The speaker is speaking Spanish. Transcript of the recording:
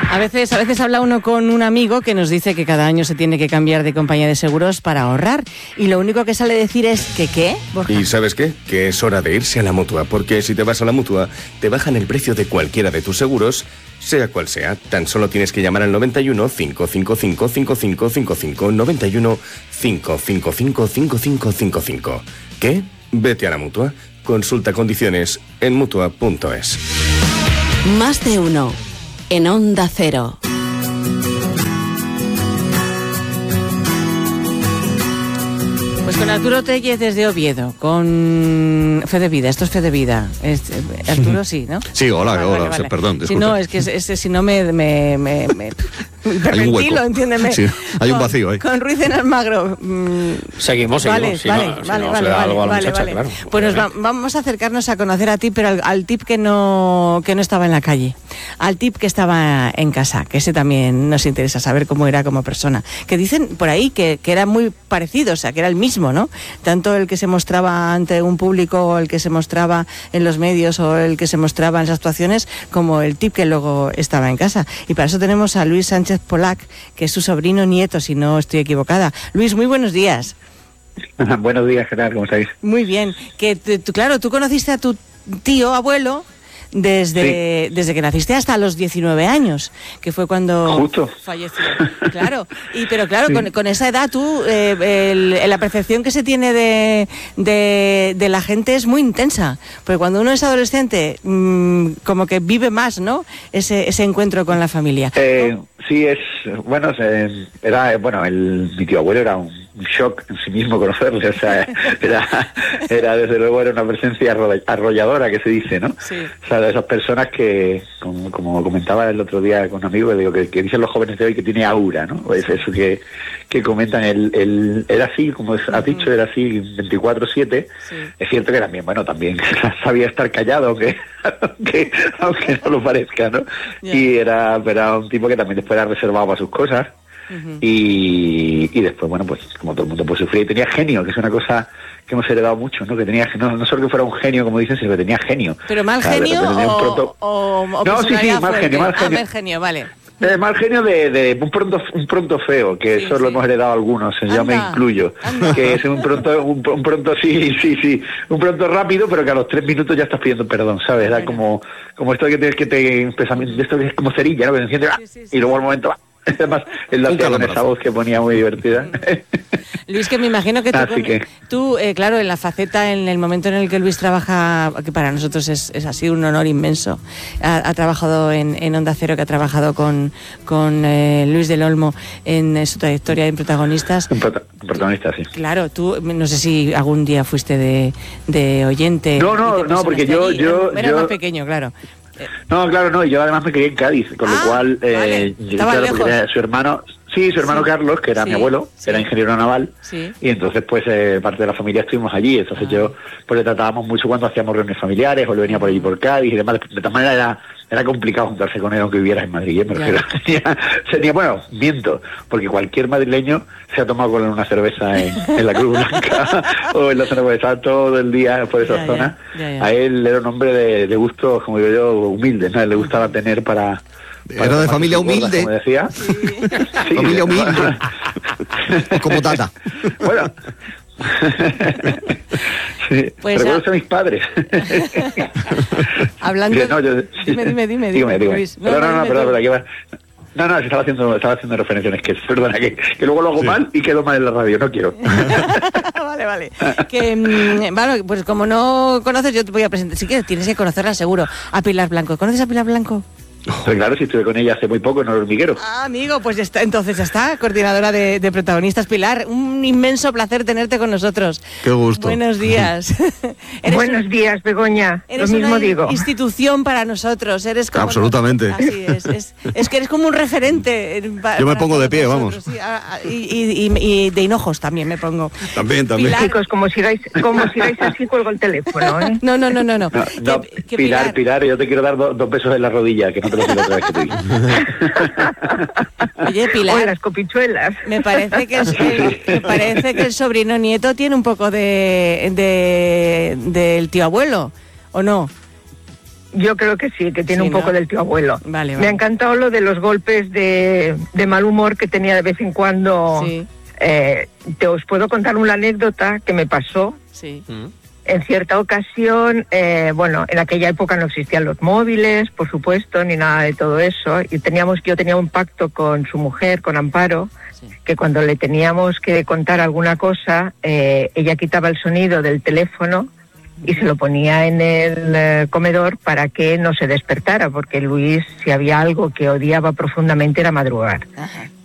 A veces habla uno con un amigo que nos dice que cada año se tiene que cambiar de compañía de seguros para ahorrar. Y lo único que sale decir es que ¿qué, Borja? ¿Y sabes qué? Que es hora de irse a la Mutua, porque si te vas a la Mutua, te bajan el precio de cualquiera de tus seguros, sea cual sea. Tan solo tienes que llamar al 91 555 5555 91 555 5555. ¿Qué? Vete a la Mutua. Consulta condiciones en Mutua.es. Más de uno en Onda Cero. Pues con Arturo Tellez desde Oviedo, con Fe de Vida. Esto es Fe de Vida. Arturo sí, ¿no? Sí, hola, Vale. Perdón, Si disculpe. no, es que si no me hay un hueco, entiéndeme. Sí, hay un vacío ahí. Con Ruiz en Almagro. Seguimos. Vale. Claro. Pues vamos a acercarnos a conocer a ti, pero al tip que no estaba en la calle. Al tip que estaba en casa, que ese también nos interesa saber cómo era como persona. Que dicen por ahí que era muy parecido, o sea, que era el mismo, ¿no? Tanto el que se mostraba ante un público, o el que se mostraba en los medios, o el que se mostraba en las actuaciones, como el tip que luego estaba en casa. Y para eso tenemos a Luis Sánchez Polac, que es su sobrino nieto, si no estoy equivocada. Luis, muy buenos días. Buenos días, ¿qué tal? ¿Cómo estáis? Muy bien. Que claro, tú conociste a tu tío, abuelo, desde que naciste hasta los 19 años, que fue cuando justo falleció. Claro, pero claro, sí. con esa edad tú, la percepción que se tiene de la gente es muy intensa, porque cuando uno es adolescente, como que vive más, ¿no? Ese encuentro con la familia. Sí, mi tío abuelo era un shock en sí mismo conocerle, o sea, era desde luego era una presencia arrolladora, que se dice, ¿no? Sí. O sea, de esas personas que, como comentaba el otro día con un amigo, digo que dicen los jóvenes de hoy que tiene aura, ¿no? Pues eso que comentan, él era así, como has dicho, era así 24/7. Sí. Es cierto que también sabía estar callado, aunque no lo parezca, ¿no? Yeah. Y era un tipo que también después era reservado para sus cosas. Uh-huh. Y después, bueno, pues como todo el mundo pues sufría, y tenía genio, que es una cosa que hemos heredado mucho, ¿no? Que tenía no solo que fuera un genio, como dicen, sino que tenía genio. ¿Pero mal genio o no, sí, mal genio, vale. Mal genio de un pronto feo, que sí, eso lo hemos heredado algunos, yo me incluyo. Que es un pronto un pronto rápido, pero que a los 3 minutos ya estás pidiendo perdón, ¿sabes? Era como esto de esto que es como cerilla, ¿no? Que se enciende, y luego al momento además él lo hacía con esa voz que ponía muy divertida. Luis, que me imagino que tú, claro, en la faceta, en el momento en el que Luis trabaja, que para nosotros es así un honor inmenso, ha trabajado en Onda Cero, que ha trabajado con Luis del Olmo en su trayectoria en protagonistas. Protagonista, sí. Claro, tú, no sé si algún día fuiste de oyente. No, porque yo era más pequeño, claro. No, claro, no, yo además me crié en Cádiz, con lo cual, vale. Su hermano Carlos, que era mi abuelo, era ingeniero naval, y entonces pues parte de la familia estuvimos allí, entonces yo pues le tratábamos mucho cuando hacíamos reuniones familiares, o le venía por allí por Cádiz y demás. De tal manera era complicado juntarse con él aunque vivieras en Madrid, me refiero. Miento, porque cualquier madrileño se ha tomado con él una cerveza en la Cruz Blanca o en la zona, porque estaba todo el día por esa zona. A él era un hombre de gustos, como digo yo, humildes, ¿no? Le gustaba tener para era de familia humilde, como decía. Sí, familia humilde. Como Tata. Bueno. Sí. Pues recuerdo a mis padres. Hablando. Dime. Luis. Perdón. No, estaba haciendo referencias, perdona, que luego lo hago mal y quedo mal en la radio, no quiero. Vale. Bueno, pues como no conoces, yo te voy a presentar. Si quieres, tienes que conocerla seguro. A Pilar Blanco. ¿Conoces a Pilar Blanco? Pues claro, si estuve con ella hace muy poco en El Hormiguero. Amigo, pues entonces ya está, coordinadora de protagonistas. Pilar, un inmenso placer tenerte con nosotros. Qué gusto. Buenos días. Buenos días, Begoña. Eres lo mismo una digo. Institución para nosotros. Eres como absolutamente. Así es que eres como un referente. Yo me pongo de pie, vamos. Sí, y de hinojos también me pongo. También. Pilar. Chicos, como sigáis así, cuelgo el teléfono, ¿eh? No. Pilar, yo te quiero dar 2 besos en la rodilla, que no te lo digo otra vez que te digo. Oye, Pilar. O las copichuelas. Me parece que el sobrino nieto tiene un poco del tío abuelo, ¿o no? Yo creo que sí, que tiene un poco del tío abuelo. Vale. Me ha encantado lo de los golpes de mal humor que tenía de vez en cuando. Sí. Os puedo contar una anécdota que me pasó. Sí. En cierta ocasión, en aquella época no existían los móviles, por supuesto, ni nada de todo eso. Y yo tenía un pacto con su mujer, con Amparo, que cuando le teníamos que contar alguna cosa, ella quitaba el sonido del teléfono y se lo ponía en el comedor para que no se despertara, porque Luis, si había algo que odiaba profundamente, era madrugar. Ajá.